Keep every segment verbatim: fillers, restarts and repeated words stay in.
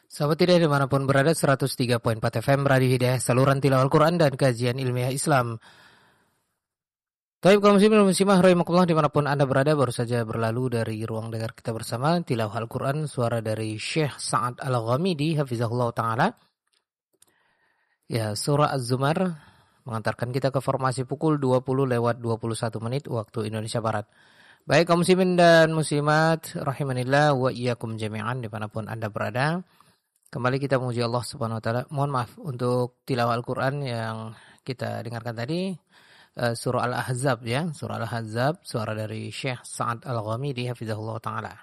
Sahabat Hidayah dimanapun berada, seratus tiga koma empat F M Radio Hidayah, saluran tilawah Al-Quran dan kajian ilmiah Islam. Taib kaum muslimin wal muslimah rahimakumullah, dimanapun Anda berada, baru saja berlalu dari ruang dengar kita bersama tilawah Al-Quran, suara dari Syekh Sa'ad Al-Ghamidi hafizahullah ta'ala. Ya, surah Az-Zumar mengantarkan kita ke formasi pukul dua puluh lewat dua puluh satu menit waktu Indonesia Barat. Baik kaum muslimin dan muslimat rahimanillah wa iyyakum jami'an dimanapun Anda berada. Kembali kita memuji Allah Subhanahu wa taala. Mohon maaf untuk tilawah Al-Qur'an yang kita dengarkan tadi, uh, surah Al-Ahzab ya, surah Al-Ahzab, suara dari Syekh Sa'ad Al-Ghamidi hafizahullah taala.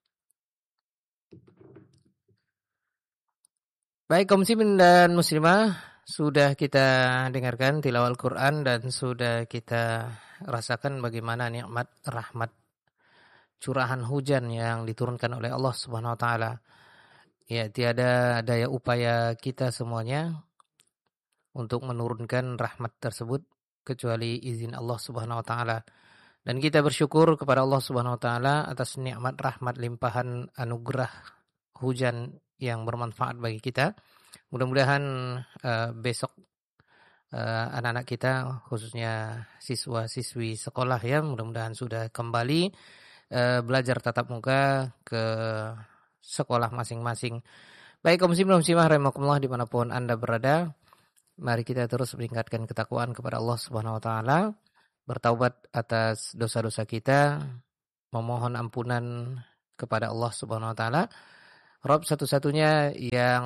Baik kaum muslimin dan muslimah, sudah kita dengarkan tilawah Al-Qur'an dan sudah kita rasakan bagaimana nikmat rahmat curahan hujan yang diturunkan oleh Allah Subhanahu wa taala. Ya, tiada daya upaya kita semuanya untuk menurunkan rahmat tersebut kecuali izin Allah Subhanahu wa taala. Dan kita bersyukur kepada Allah Subhanahu wa taala atas nikmat rahmat limpahan anugerah hujan yang bermanfaat bagi kita. Mudah-mudahan uh, besok uh, anak-anak kita, khususnya siswa-siswi sekolah ya, mudah-mudahan sudah kembali uh, belajar tatap muka ke sekolah masing-masing. Baik kaum muslimin dan muslimah rahimakumullah dimanapun Anda berada, mari kita terus meningkatkan ketakwaan kepada Allah Subhanahu wa taala, bertaubat atas dosa-dosa kita, memohon ampunan kepada Allah Subhanahu wa taala, Rabb satu-satunya yang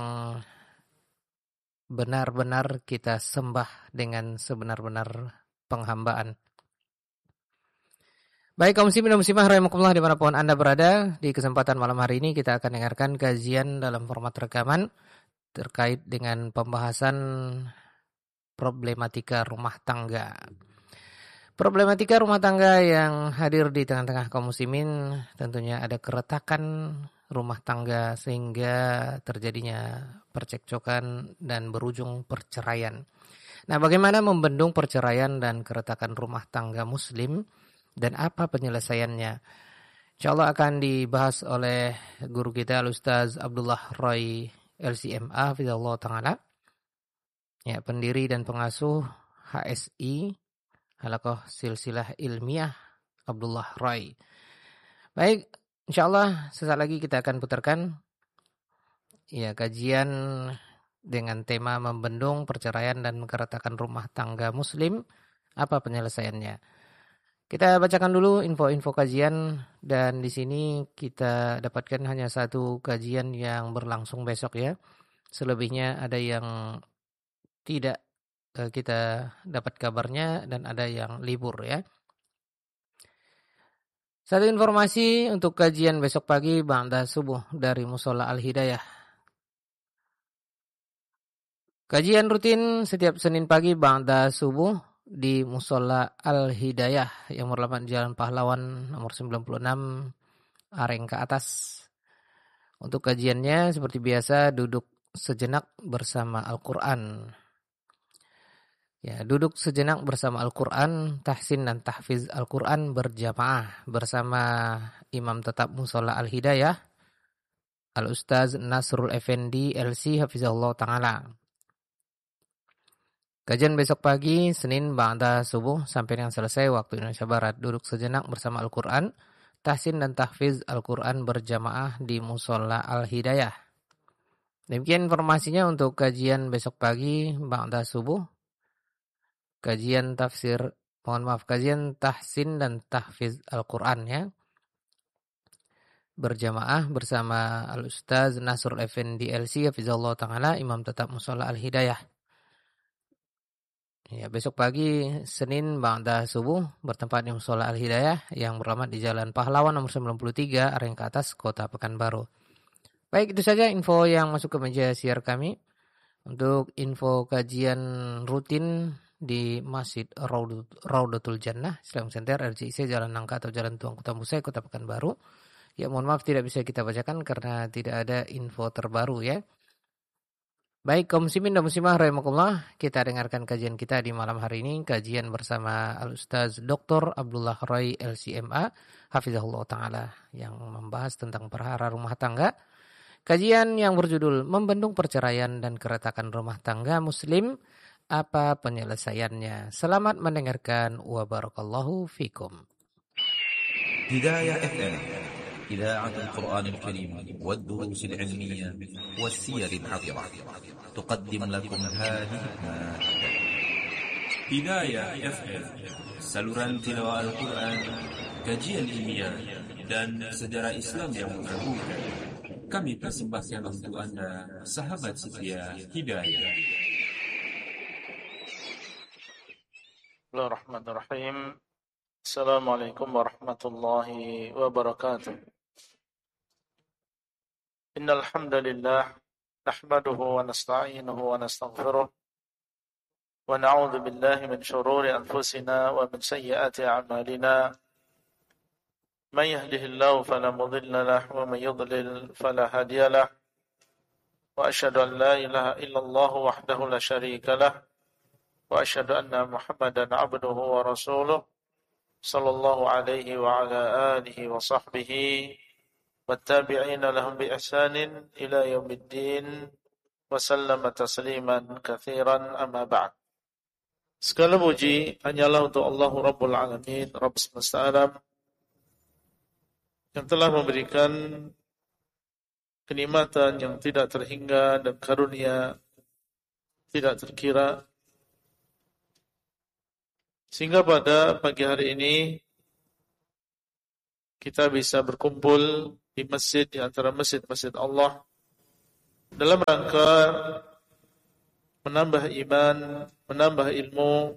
benar-benar kita sembah dengan sebenar-benar penghambaan. Baik kaum muslimin dan muslimah rahimakumullah dimanapun Anda berada, di kesempatan malam hari ini kita akan dengarkan kajian dalam format rekaman terkait dengan pembahasan problematika rumah tangga. Problematika rumah tangga yang hadir di tengah-tengah kaum muslimin, tentunya ada keretakan rumah tangga sehingga terjadinya percekcokan dan berujung perceraian. Nah, bagaimana membendung perceraian dan keretakan rumah tangga muslim? Dan apa penyelesaiannya? InsyaAllah akan dibahas oleh guru kita Al-Ustaz Abdullah Roy L C M A hafizahullah ta'ala, ya, pendiri dan pengasuh H S I Halaqah Silsilah Ilmiah Abdullah Roy. Baik, InsyaAllah sesaat lagi kita akan putarkan ya kajian dengan tema membendung perceraian dan keretakan rumah tangga muslim. Apa penyelesaiannya? Kita bacakan dulu info-info kajian, dan di sini kita dapatkan hanya satu kajian yang berlangsung besok ya. Selebihnya ada yang tidak eh, kita dapat kabarnya dan ada yang libur ya. Satu informasi untuk kajian besok pagi ba'da subuh dari Mushola Al-Hidayah. Kajian rutin setiap Senin pagi ba'da subuh di Mushola Al-Hidayah yang beralamat Jalan Pahlawan nomor sembilan puluh enam Areng ke atas. Untuk kajiannya seperti biasa duduk sejenak bersama Al-Quran. Ya, duduk sejenak bersama Al-Quran, tahsin dan tahfiz Al-Quran berjamaah bersama Imam Tetap Mushola Al-Hidayah Al-Ustaz Nasrul Effendi L C hafizahullah ta'ala. Kajian besok pagi, Senin ba'da subuh sampai dengan selesai waktu Indonesia Barat. Duduk sejenak bersama Al-Quran, tahsin dan tahfiz Al-Quran berjamaah di Mushola Al-Hidayah. Demikian informasinya untuk kajian besok pagi ba'da subuh. Kajian tafsir, mohon maaf, kajian tahsin dan tahfiz Al-Quran ya. Berjamaah bersama Al-Ustaz Nasrul Effendi L C hafizahullah ta'ala, Imam Tetap Mushola Al-Hidayah. Ya, besok pagi Senin ba'da subuh bertempat di Mushola Al-Hidayah yang beralamat di Jalan Pahlawan nomor sembilan puluh tiga Areng ke atas, Kota Pekanbaru. Baik, itu saja info yang masuk ke meja siar kami. Untuk info kajian rutin di Masjid Raudatul Jannah Islam Center R J I C Jalan Nangka atau Jalan Tuang Kota Musai, Kota Pekanbaru. Ya, mohon maaf tidak bisa kita bacakan karena tidak ada info terbaru ya. Baik kaum muslimin dan muslimah rahimakumullah, kita dengarkan kajian kita di malam hari ini, kajian bersama Al-Ustaz Doktor Abdullah Roy L C M A hafizahullah ta'ala yang membahas tentang perkara rumah tangga. Kajian yang berjudul Membendung Perceraian dan Keretakan Rumah Tangga Muslim, apa penyelesaiannya? Selamat mendengarkan wa barakallahu fikum. هداية اف ام إذاعة القرآن الكريم والدروس العلمية والسير الحضرة تقدم لكم هذه المادة. Hidayah F M, saluran tilawah Al-Quran, kajian ilmiah, dan sejarah Islam yang menggabungkan. Kami persembahkan untuk Anda, sahabat setia Hidayah. Bismillahirrahmanirrahim. Assalamualaikum warahmatullahi wabarakatuh. Innal hamdalillah nahmaduhu wa nasta'inuhu wa nastaghfiruh wa na'udzu billahi min shururi anfusina wa min sayyiati a'malina. Man yahdihillahu fala mudilla lahu wa man yudlil fala hadiya lahu. Wa asyhadu an la ilaha illallah wahdahu la syarika lahu wa asyhadu anna Muhammadan 'abduhu wa rasuluh sallallahu alaihi wa ala alihi wa sahbihi wattabi'ina lahum bi ihsanin ila yaumiddin wa sallama tasliman katsiran amma ba'd. Segala puji hanyalah untuk Allah Rabbul Alamin, Rabb semesta alam, yang telah memberikan kenikmatan yang tidak terhingga dan karunia tidak terkira, sehingga pada pagi hari ini kita bisa berkumpul di masjid, di antara masjid-masjid Allah, dalam rangka menambah iman, menambah ilmu,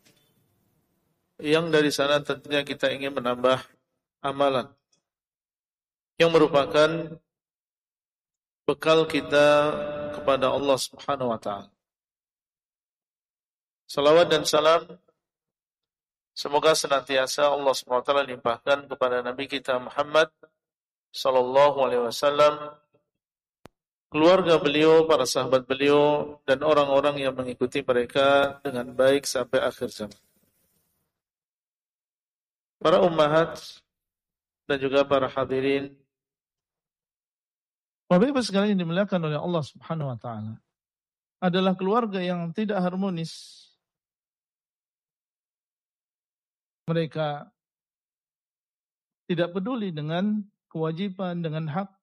yang dari sana tentunya kita ingin menambah amalan, yang merupakan bekal kita kepada Allah Subhanahu wa Ta'ala. Salawat dan salam semoga senantiasa Allah subhanahu wa taala limpahkan kepada Nabi kita Muhammad sallallahu alaihi wasallam, keluarga beliau, para sahabat beliau, dan orang-orang yang mengikuti mereka dengan baik sampai akhir zaman. Para ummahat dan juga para hadirin, Bapak Ibu sekalian yang dimuliakan oleh Allah Subhanahu wa taala, adalah keluarga yang tidak harmonis. Mereka tidak peduli dengan kewajiban, dengan hak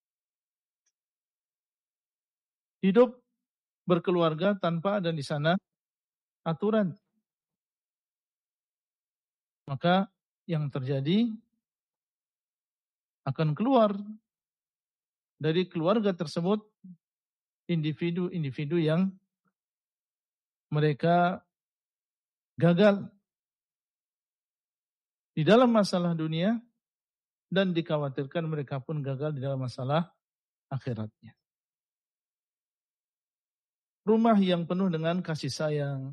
hidup berkeluarga tanpa ada di sana aturan. Maka yang terjadi akan keluar dari keluarga tersebut individu-individu yang mereka gagal di dalam masalah dunia, dan dikhawatirkan mereka pun gagal di dalam masalah akhiratnya. Rumah yang penuh dengan kasih sayang,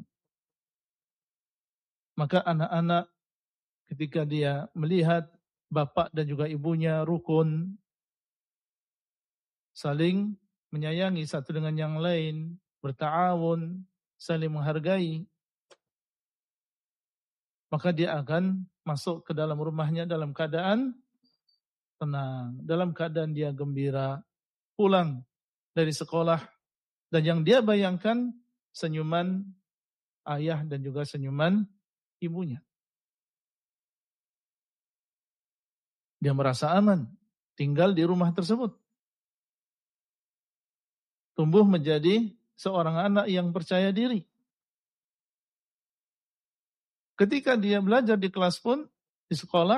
maka anak-anak ketika dia melihat bapak dan juga ibunya rukun, saling menyayangi satu dengan yang lain, berta'awun, saling menghargai, maka dia akan masuk ke dalam rumahnya dalam keadaan tenang, dalam keadaan dia gembira, pulang dari sekolah, dan yang dia bayangkan senyuman ayah dan juga senyuman ibunya. Dia merasa aman tinggal di rumah tersebut. Tumbuh menjadi seorang anak yang percaya diri. Ketika dia belajar di kelas pun, di sekolah,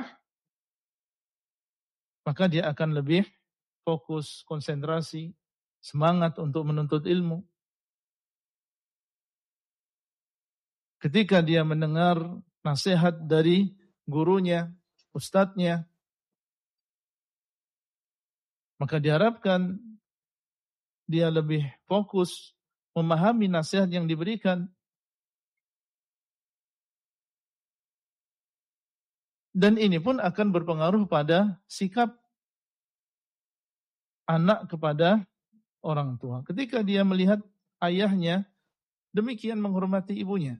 maka dia akan lebih fokus, konsentrasi, semangat untuk menuntut ilmu. Ketika dia mendengar nasihat dari gurunya, ustadznya, maka diharapkan dia lebih fokus memahami nasihat yang diberikan. Dan ini pun akan berpengaruh pada sikap anak kepada orang tua. Ketika dia melihat ayahnya demikian menghormati ibunya,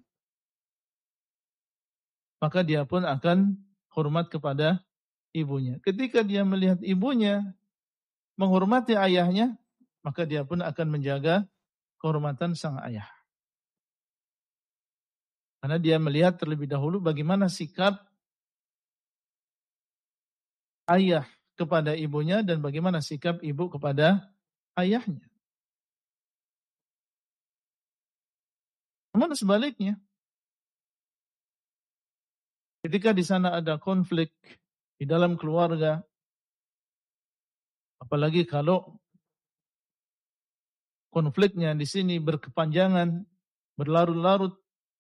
maka dia pun akan hormat kepada ibunya. Ketika dia melihat ibunya menghormati ayahnya, maka dia pun akan menjaga kehormatan sang ayah. Karena dia melihat terlebih dahulu bagaimana sikap ayah kepada ibunya dan bagaimana sikap ibu kepada ayahnya. Namun sebaliknya, ketika di sana ada konflik di dalam keluarga, apalagi kalau konfliknya di sini berkepanjangan, berlarut-larut,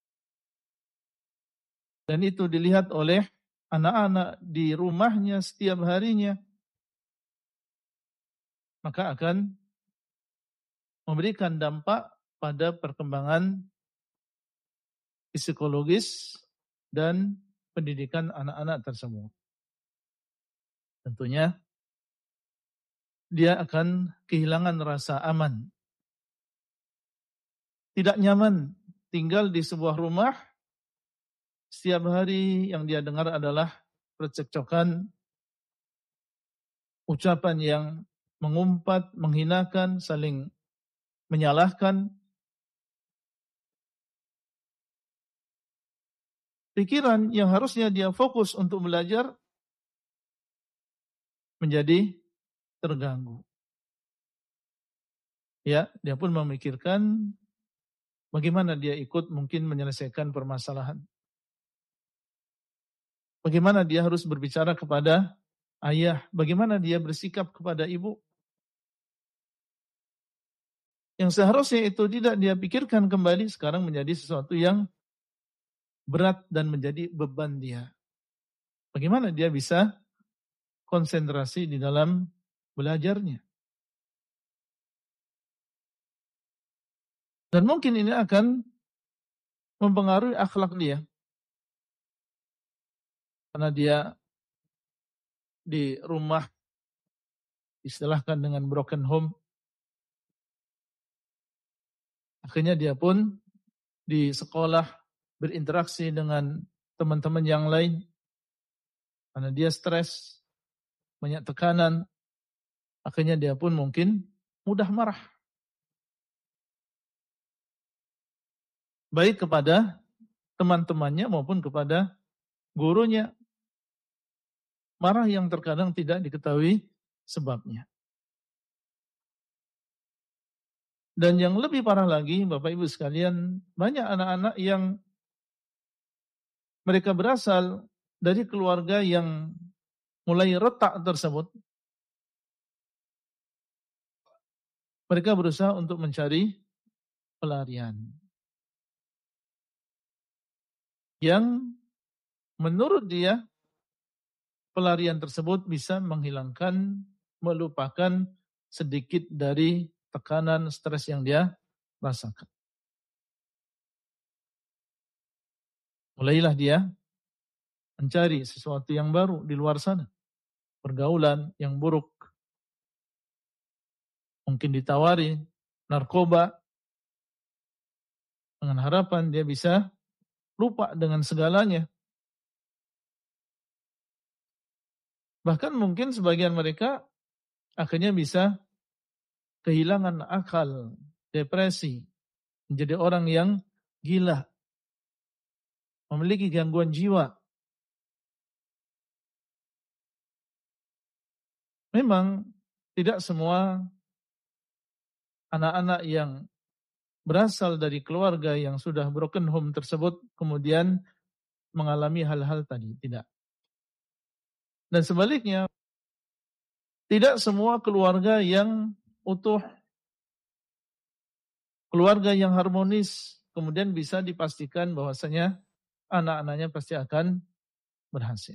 dan itu dilihat oleh anak-anak di rumahnya setiap harinya, maka akan memberikan dampak pada perkembangan psikologis dan pendidikan anak-anak tersebut. Tentunya dia akan kehilangan rasa aman. Tidak nyaman tinggal di sebuah rumah, setiap hari yang dia dengar adalah percekcokan, ucapan yang mengumpat, menghinakan, saling menyalahkan. Pikiran yang harusnya dia fokus untuk belajar menjadi terganggu. Ya, dia pun memikirkan bagaimana dia ikut mungkin menyelesaikan permasalahan. Bagaimana dia harus berbicara kepada ayah, bagaimana dia bersikap kepada ibu. Yang seharusnya itu tidak dia pikirkan kembali, sekarang menjadi sesuatu yang berat dan menjadi beban dia. Bagaimana dia bisa konsentrasi di dalam belajarnya. Dan mungkin ini akan mempengaruhi akhlak dia. Karena dia di rumah istilahkan dengan broken home. Akhirnya dia pun di sekolah berinteraksi dengan teman-teman yang lain. Karena dia stres, banyak tekanan. Akhirnya dia pun mungkin mudah marah. Baik kepada teman-temannya maupun kepada gurunya. Marah yang terkadang tidak diketahui sebabnya. Dan yang lebih parah lagi, Bapak Ibu sekalian, banyak anak-anak yang mereka berasal dari keluarga yang mulai retak tersebut. Mereka berusaha untuk mencari pelarian. Yang menurut dia, pelarian tersebut bisa menghilangkan, melupakan sedikit dari tekanan, stres yang dia rasakan. Mulailah dia mencari sesuatu yang baru di luar sana. Pergaulan yang buruk. Mungkin ditawari narkoba. Dengan harapan dia bisa lupa dengan segalanya. Bahkan mungkin sebagian mereka akhirnya bisa kehilangan akal, depresi, menjadi orang yang gila, memiliki gangguan jiwa. Memang tidak semua anak-anak yang berasal dari keluarga yang sudah broken home tersebut kemudian mengalami hal-hal tadi, tidak. Dan sebaliknya, tidak semua keluarga yang utuh, keluarga yang harmonis, kemudian bisa dipastikan bahwasanya anak-anaknya pasti akan berhasil.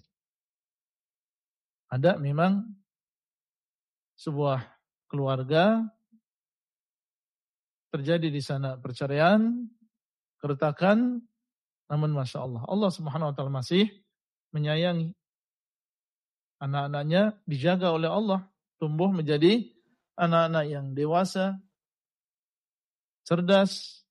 Ada memang sebuah keluarga, terjadi di sana perceraian, keretakan, namun Masya Allah, Allah Subhanahu Wa Taala masih menyayangi. Anak-anaknya dijaga oleh Allah, tumbuh menjadi anak-anak yang dewasa, cerdas,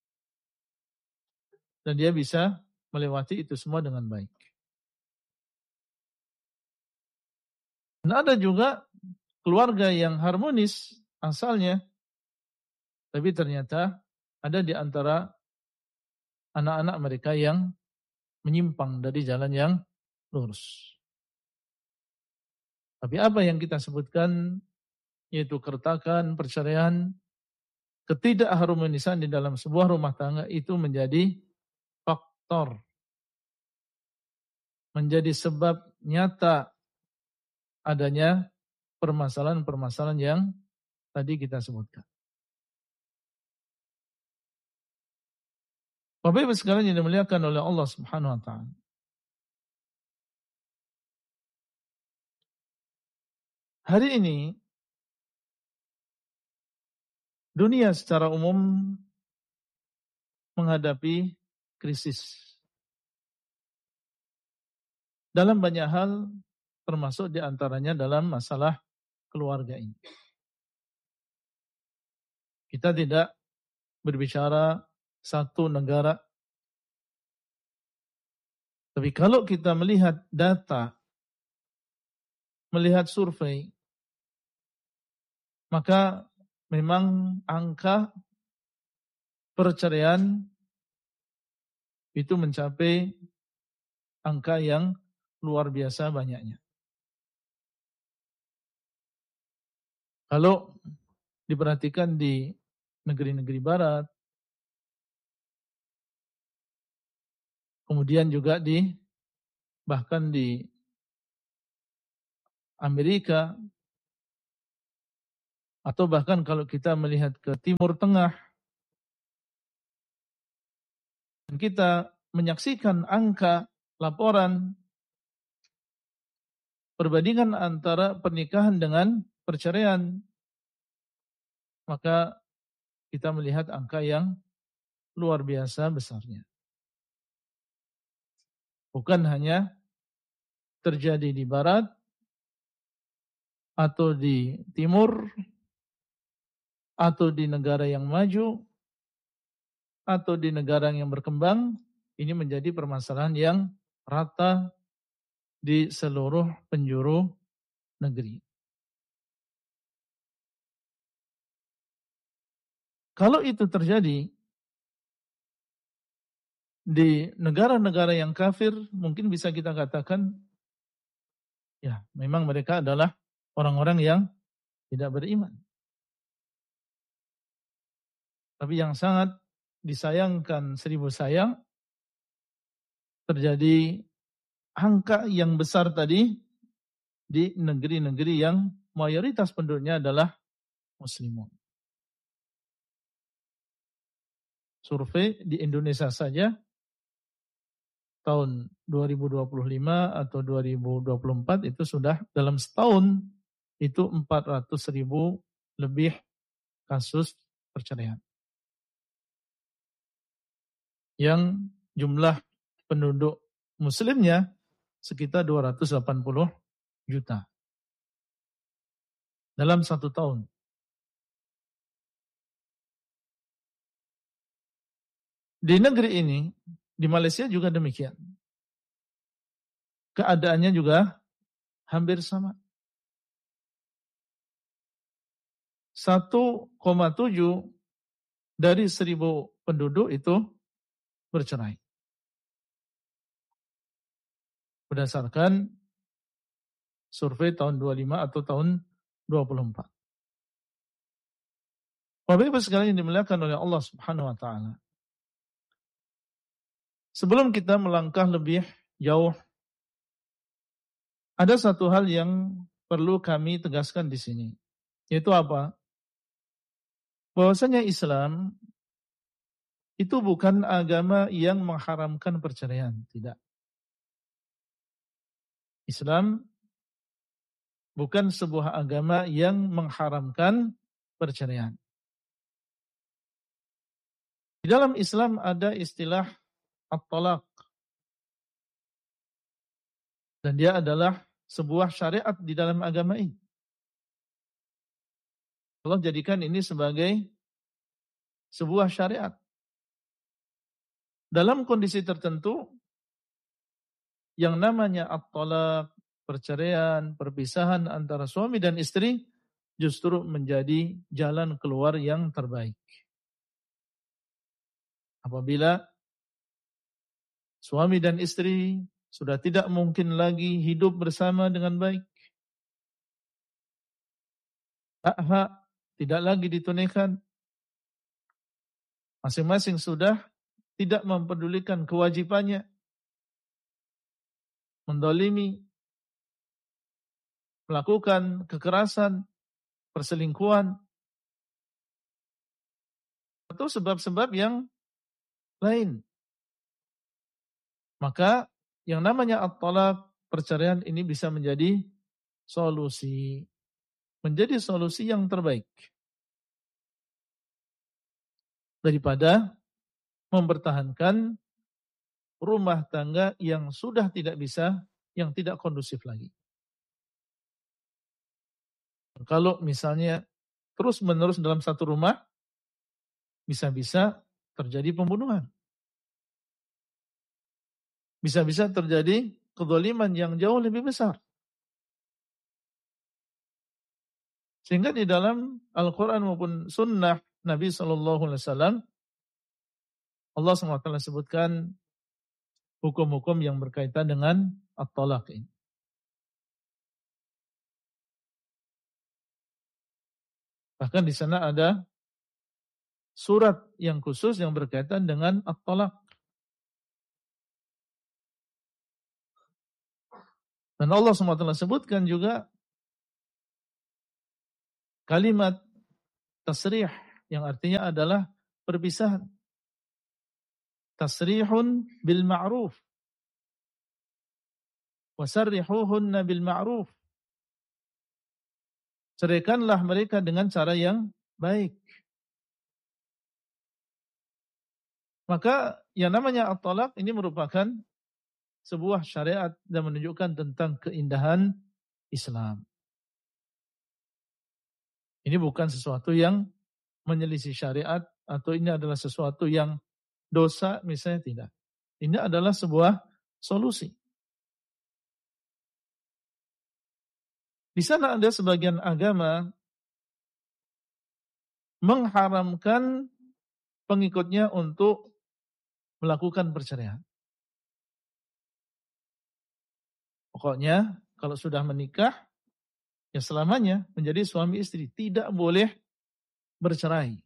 dan dia bisa melewati itu semua dengan baik. Dan ada juga keluarga yang harmonis asalnya, tapi ternyata ada di antara anak-anak mereka yang menyimpang dari jalan yang lurus. Tapi apa yang kita sebutkan, yaitu keretakan, perceraian, ketidakharmonisan di dalam sebuah rumah tangga itu menjadi faktor, menjadi sebab nyata adanya permasalahan-permasalahan yang tadi kita sebutkan. Bapak Ibu sekalian yang dimuliakan oleh Allah Subhanahu wa taala. Hari ini dunia secara umum menghadapi krisis dalam banyak hal, termasuk di antaranya dalam masalah keluarga ini. Kita tidak berbicara satu negara, tapi kalau kita melihat data, melihat survei, maka memang angka perceraian itu mencapai angka yang luar biasa banyaknya. Kalau diperhatikan di negeri-negeri barat, kemudian juga di bahkan di Amerika, atau bahkan kalau kita melihat ke Timur Tengah, dan kita menyaksikan angka laporan perbandingan antara pernikahan dengan perceraian, maka kita melihat angka yang luar biasa besarnya. Bukan hanya terjadi di barat atau di timur atau di negara yang maju atau di negara yang berkembang, ini menjadi permasalahan yang rata di seluruh penjuru negeri. Kalau itu terjadi di negara-negara yang kafir, mungkin bisa kita katakan, ya memang mereka adalah orang-orang yang tidak beriman. Tapi yang sangat disayangkan seribu sayang, terjadi angka yang besar tadi di negeri-negeri yang mayoritas penduduknya adalah muslimun. Survei di Indonesia saja tahun dua ribu dua puluh lima atau dua ribu dua puluh empat itu sudah dalam setahun itu empat ratus ribu lebih kasus perceraian. Yang jumlah penduduk muslimnya sekitar dua ratus delapan puluh juta dalam satu tahun. Di negeri ini, di Malaysia juga demikian. Keadaannya juga hampir sama. satu koma tujuh dari seribu penduduk itu bercerai. Berdasarkan survei tahun dua puluh lima atau tahun dua puluh empat. Bapak Ibu sekalian yang dimuliakan oleh Allah Subhanahu wa taala. Sebelum kita melangkah lebih jauh, ada satu hal yang perlu kami tegaskan di sini. Yaitu apa? Bahwasanya Islam itu bukan agama yang mengharamkan perceraian, tidak. Islam bukan sebuah agama yang mengharamkan perceraian. Di dalam Islam ada istilah at-talaq. Dan dia adalah sebuah syariat di dalam agama ini. Allah jadikan ini sebagai sebuah syariat. Dalam kondisi tertentu, yang namanya at-talaq, perceraian, perpisahan antara suami dan istri, justru menjadi jalan keluar yang terbaik. Apabila suami dan istri sudah tidak mungkin lagi hidup bersama dengan baik, hak-hak tidak lagi ditunaikan, masing-masing sudah tidak mempedulikan kewajibannya, mendolimi, melakukan kekerasan, perselingkuhan, atau sebab-sebab yang lain. Maka yang namanya at-talaq, perceraian ini bisa menjadi solusi. Menjadi solusi yang terbaik. Daripada mempertahankan rumah tangga yang sudah tidak bisa, yang tidak kondusif lagi. Kalau misalnya terus-menerus dalam satu rumah, bisa-bisa terjadi pembunuhan. Bisa-bisa terjadi kezaliman yang jauh lebih besar. Sehingga di dalam Al-Quran maupun Sunnah Nabi Sallallahu Alaihi Wasallam, Allah subhanahu wa taala sebutkan hukum-hukum yang berkaitan dengan at-talaq ini. Bahkan di sana ada surat yang khusus yang berkaitan dengan at-talaq. Dan Allah subhanahu wa taala sebutkan juga kalimat tasrih yang artinya adalah perpisahan. Tasrihun bil ma'ruf. Wasarrihuhunna bil ma'ruf. Ceraikanlah mereka dengan cara yang baik. Maka yang namanya at-talaq ini merupakan sebuah syariat dan menunjukkan tentang keindahan Islam. Ini bukan sesuatu yang menyelisih syariat atau ini adalah sesuatu yang dosa misalnya, tidak. Ini adalah sebuah solusi. Di sana ada sebagian agama mengharamkan pengikutnya untuk melakukan perceraian. Pokoknya kalau sudah menikah, ya selamanya menjadi suami istri, tidak boleh bercerai.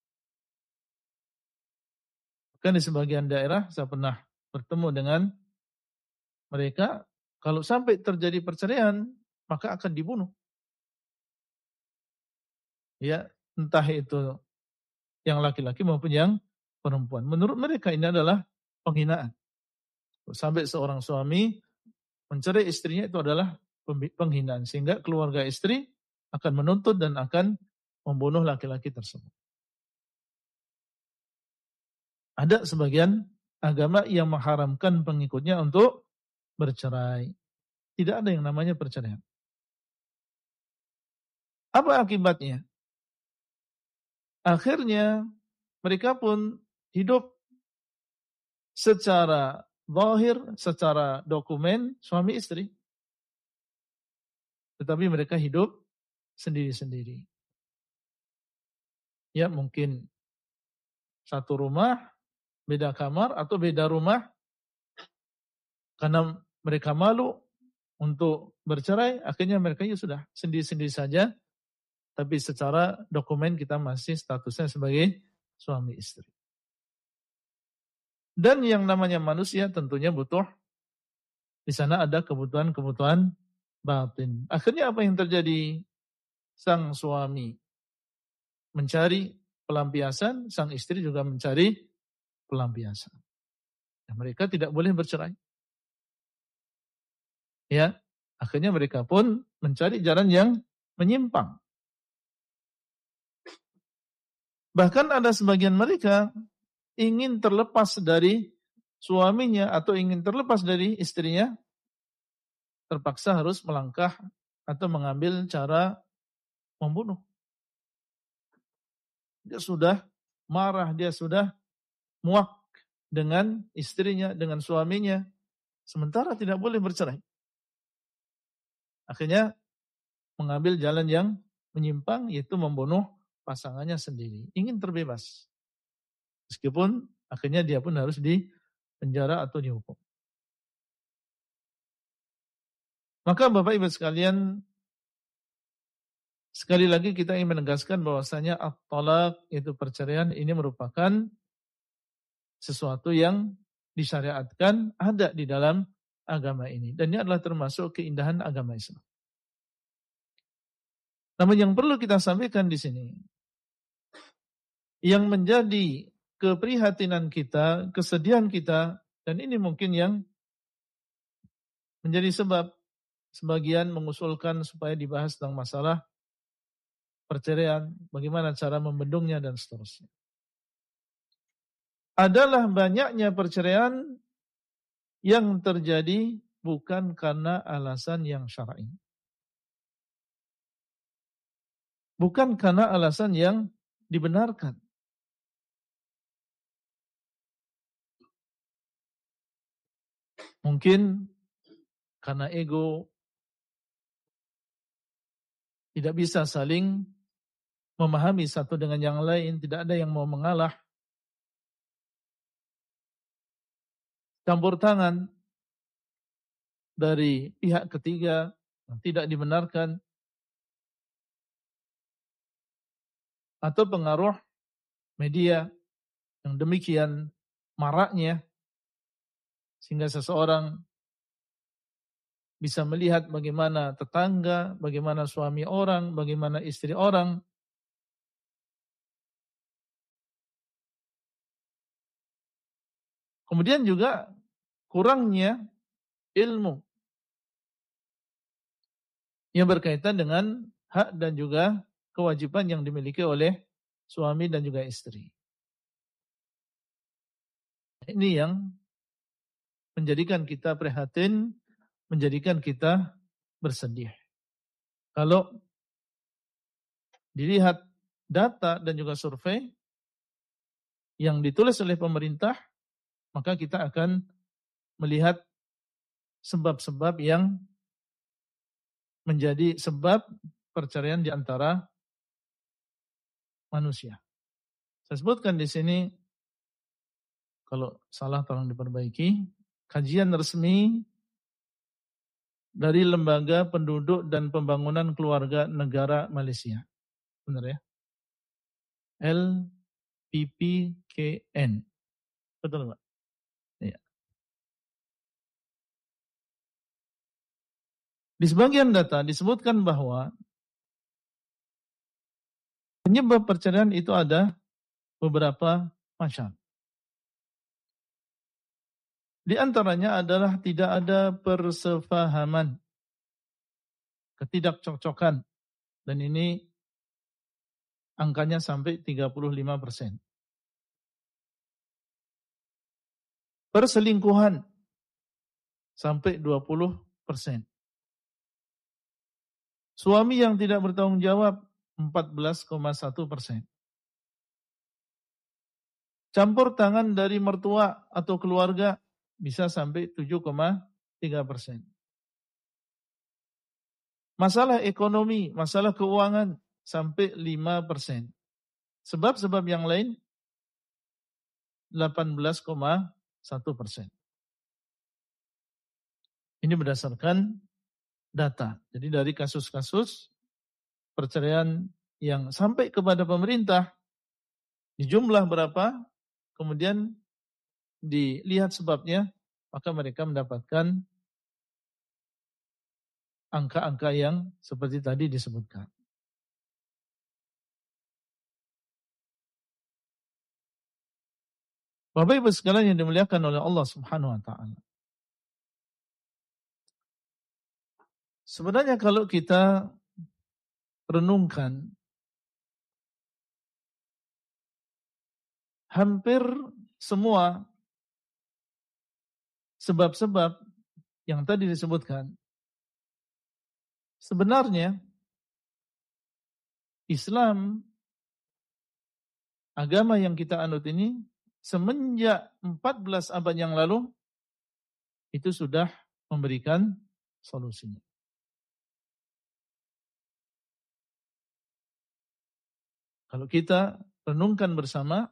Bahkan di sebagian daerah saya pernah bertemu dengan mereka, kalau sampai terjadi perceraian, maka akan dibunuh. Ya, entah itu yang laki-laki maupun yang perempuan. Menurut mereka ini adalah penghinaan. Sampai seorang suami mencerai istrinya itu adalah penghinaan. Sehingga keluarga istri akan menuntut dan akan membunuh laki-laki tersebut. Ada sebagian agama yang mengharamkan pengikutnya untuk bercerai. Tidak ada yang namanya perceraian. Apa akibatnya? Akhirnya mereka pun hidup secara zahir, secara dokumen suami istri. Tetapi mereka hidup sendiri-sendiri. Ya mungkin satu rumah, beda kamar atau beda rumah. Karena mereka malu untuk bercerai, akhirnya mereka ya sudah sendiri-sendiri saja. Tapi secara dokumen kita masih statusnya sebagai suami istri. Dan yang namanya manusia tentunya butuh, di sana ada kebutuhan-kebutuhan batin. Akhirnya apa yang terjadi? Sang suami mencari pelampiasan, sang istri juga mencari pelampiasan. Ya, mereka tidak boleh bercerai. Ya, akhirnya mereka pun mencari jalan yang menyimpang. Bahkan ada sebagian mereka ingin terlepas dari suaminya atau ingin terlepas dari istrinya, terpaksa harus melangkah atau mengambil cara membunuh. Dia sudah marah, dia sudah muak dengan istrinya, dengan suaminya, sementara tidak boleh bercerai. Akhirnya mengambil jalan yang menyimpang, yaitu membunuh pasangannya sendiri. Ingin terbebas. Meskipun akhirnya dia pun harus dipenjara atau dihukum. Maka Bapak Ibu sekalian, sekali lagi kita ingin menegaskan bahwasanya at-talaq, yaitu perceraian, ini merupakan sesuatu yang disyariatkan, ada di dalam agama ini. Dan ini adalah termasuk keindahan agama Islam. Namun yang perlu kita sampaikan di sini, yang menjadi keprihatinan kita, kesedihan kita, dan ini mungkin yang menjadi sebab sebagian mengusulkan supaya dibahas tentang masalah perceraian, bagaimana cara membendungnya dan seterusnya. Adalah banyaknya perceraian yang terjadi bukan karena alasan yang syar'i. Bukan karena alasan yang dibenarkan. Mungkin karena ego, tidak bisa saling memahami satu dengan yang lain, tidak ada yang mau mengalah. Campur tangan dari pihak ketiga yang tidak dibenarkan, atau pengaruh media yang demikian maraknya sehingga seseorang bisa melihat bagaimana tetangga, bagaimana suami orang, bagaimana istri orang kemudian juga kurangnya ilmu yang berkaitan dengan hak dan juga kewajiban yang dimiliki oleh suami dan juga istri. Ini yang menjadikan kita prihatin, menjadikan kita bersedih. Kalau dilihat data dan juga survei yang ditulis oleh pemerintah, maka kita akan melihat sebab-sebab yang menjadi sebab perceraian di antara manusia. Saya sebutkan di sini, kalau salah tolong diperbaiki, kajian resmi dari Lembaga Penduduk dan Pembangunan Keluarga Negara Malaysia. Benar ya? L P P K N. Betul Pak? Iya. Di sebagian data disebutkan bahwa penyebab perceraian itu ada beberapa macam. Di antaranya adalah tidak ada persefahaman, ketidakcocokan, dan ini angkanya sampai tiga puluh lima persen. Perselingkuhan sampai dua puluh persen. Suami yang tidak bertanggung jawab empat belas koma satu persen. Campur tangan dari mertua atau keluarga bisa sampai tujuh koma tiga persen. Masalah ekonomi, masalah keuangan sampai lima persen. Sebab-sebab yang lain delapan belas koma satu persen. Ini berdasarkan data. Jadi dari kasus-kasus perceraian yang sampai kepada pemerintah, di jumlah berapa, kemudian dilihat sebabnya, maka mereka mendapatkan angka-angka yang seperti tadi disebutkan. Bapak Ibu sekalian yang dimuliakan oleh Allah Subhanahu wa taala. Sebenarnya kalau kita renungkan, hampir semua sebab-sebab yang tadi disebutkan, sebenarnya Islam, agama yang kita anut ini, semenjak empat belas abad yang lalu, itu sudah memberikan solusinya. Kalau kita renungkan bersama,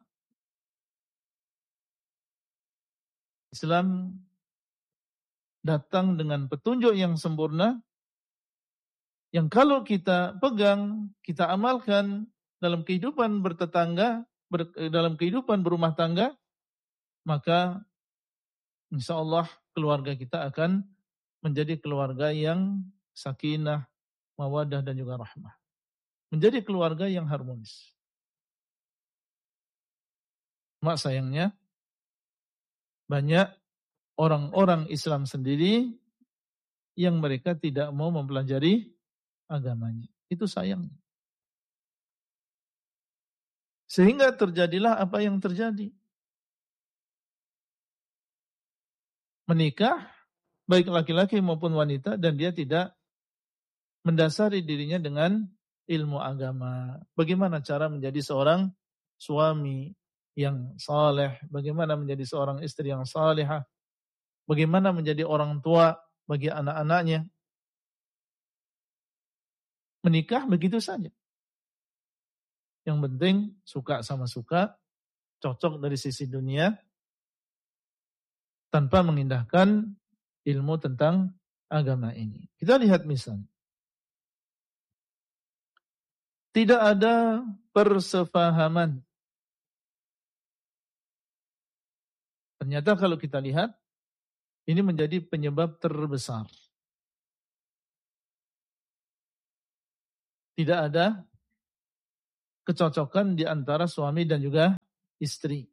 Islam datang dengan petunjuk yang sempurna, yang kalau kita pegang, kita amalkan dalam kehidupan bertetangga, ber, dalam kehidupan berumah tangga, maka insya Allah keluarga kita akan menjadi keluarga yang sakinah, mawadah dan juga rahmah. Menjadi keluarga yang harmonis. Mak sayangnya, banyak orang-orang Islam sendiri yang mereka tidak mau mempelajari agamanya. Itu sayangnya. Sehingga terjadilah apa yang terjadi. Menikah, baik laki-laki maupun wanita, dan dia tidak mendasari dirinya dengan ilmu agama. Bagaimana cara menjadi seorang suami yang saleh, bagaimana menjadi seorang istri yang salehah, bagaimana menjadi orang tua bagi anak-anaknya. Menikah begitu saja. Yang penting suka sama suka, cocok dari sisi dunia, tanpa mengindahkan ilmu tentang agama ini. Kita lihat misalnya. Tidak ada persefahaman. Ternyata kalau kita lihat, ini menjadi penyebab terbesar. Tidak ada kecocokan di antara suami dan juga istri.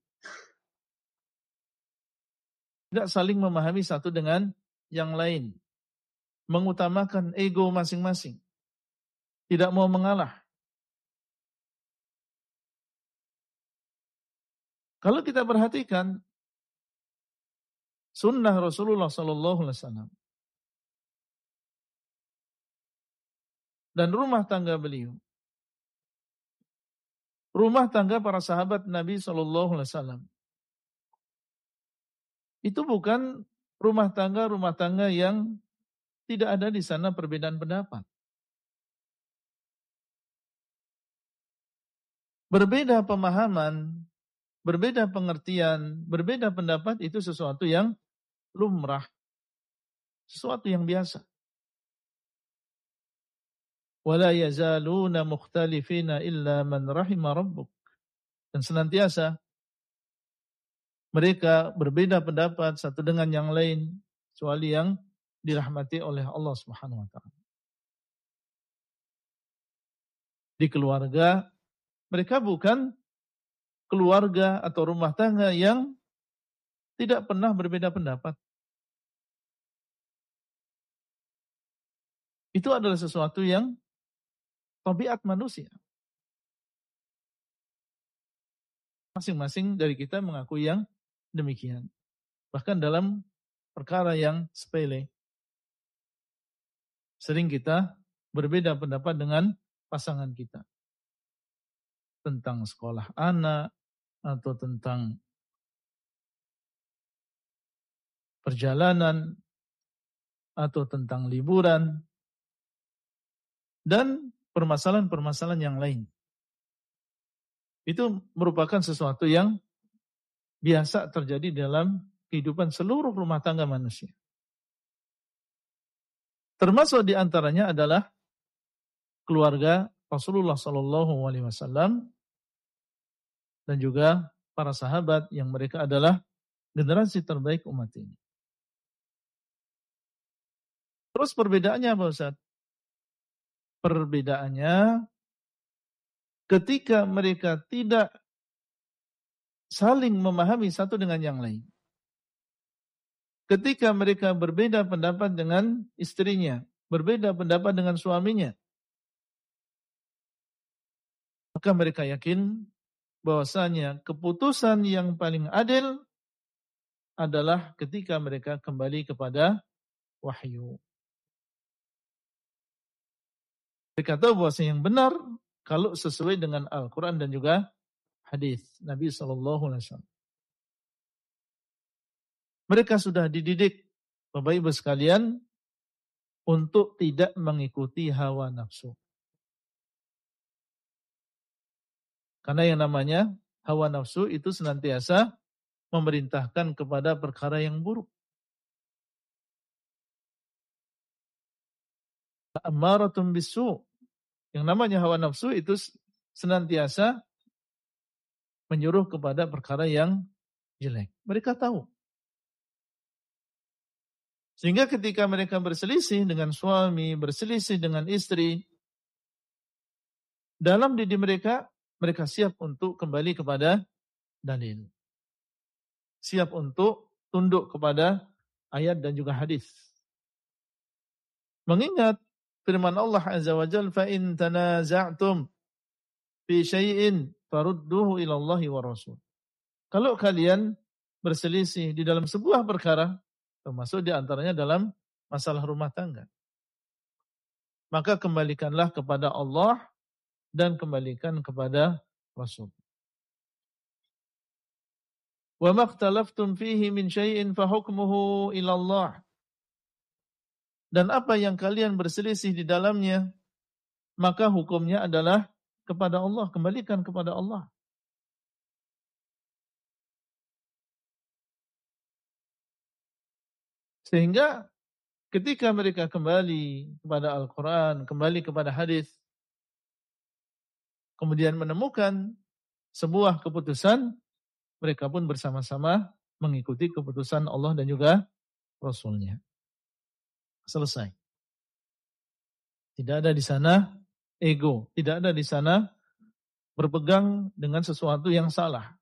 Tidak saling memahami satu dengan yang lain. Mengutamakan ego masing-masing. Tidak mau mengalah. Kalau kita perhatikan sunnah Rasulullah sallallahu alaihi wasallam dan rumah tangga beliau, rumah tangga para sahabat Nabi sallallahu alaihi wasallam, itu bukan rumah tangga-rumah tangga yang tidak ada di sana perbedaan pendapat. Berbeda pemahaman, berbeda pengertian, berbeda pendapat itu sesuatu yang lumrah, sesuatu yang biasa. Wala yazaluna mukhtalifina illa man rahima rabbuk. Dan senantiasa mereka berbeda pendapat satu dengan yang lain, kecuali yang dirahmati oleh Allah Subhanahu wa taala. Di keluarga, mereka bukan keluarga atau rumah tangga yang tidak pernah berbeda pendapat. Itu adalah sesuatu yang tabiat manusia. Masing-masing dari kita mengakui yang demikian. Bahkan dalam perkara yang sepele. Sering kita berbeda pendapat dengan pasangan kita. Tentang sekolah anak, atau tentang perjalanan, atau tentang liburan, dan permasalahan-permasalahan yang lain. Itu merupakan sesuatu yang biasa terjadi dalam kehidupan seluruh rumah tangga manusia. Termasuk di antaranya adalah keluarga Rasulullah sallallahu alaihi wasallam dan juga para sahabat yang mereka adalah generasi terbaik umat ini. Terus perbedaannya apa Ustaz? Perbedaannya ketika mereka tidak saling memahami satu dengan yang lain. Ketika mereka berbeda pendapat dengan istrinya, berbeda pendapat dengan suaminya, maka mereka yakin bahwasanya keputusan yang paling adil adalah ketika mereka kembali kepada wahyu. Mereka tahu bahwasanya yang benar kalau sesuai dengan Al-Quran dan juga hadis Nabi sallallahu alaihi wasallam. Mereka sudah dididik, Bapak Ibu sekalian, untuk tidak mengikuti hawa nafsu. Karena yang namanya hawa nafsu itu senantiasa memerintahkan kepada perkara yang buruk. Ammaratun bisu. Yang namanya hawa nafsu itu senantiasa menyuruh kepada perkara yang jelek. Mereka tahu. Sehingga ketika mereka berselisih dengan suami, berselisih dengan istri, dalam diri mereka, mereka siap untuk kembali kepada dalil. Siap untuk tunduk kepada ayat dan juga hadis. Mengingat firman Allah Azza wa Jalla, fa in tanaza'tum fi syai'in farudduhu ila Allahi wa Rasul. Kalau kalian berselisih di dalam sebuah perkara, termasuk di antaranya dalam masalah rumah tangga, maka kembalikanlah kepada Allah dan kembalikan kepada Rasul. Wa makhtalaftum fihi min syai'in fa hukmuhu ila Allah. Dan apa yang kalian berselisih di dalamnya, maka hukumnya adalah kepada Allah, kembalikan kepada Allah. Sehingga ketika mereka kembali kepada Al-Quran, kembali kepada hadis, kemudian menemukan sebuah keputusan, mereka pun bersama-sama mengikuti keputusan Allah dan juga Rasulnya. Selesai. Tidak ada di sana ego, tidak ada di sana berpegang dengan sesuatu yang salah.